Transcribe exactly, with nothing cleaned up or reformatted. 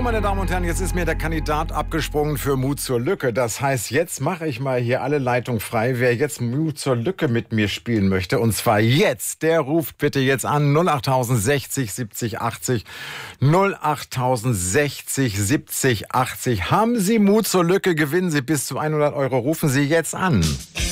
meine Damen und Herren, jetzt ist mir der Kandidat abgesprungen für Mut zur Lücke. Das heißt, jetzt mache ich mal hier alle Leitungen frei. Wer jetzt Mut zur Lücke mit mir spielen möchte, und zwar jetzt, der ruft bitte jetzt an null acht sechzig siebzig achtzig. null acht sechzig siebzig achtzig. Haben Sie Mut zur Lücke, gewinnen Sie bis zu hundert Euro. Rufen Sie jetzt an.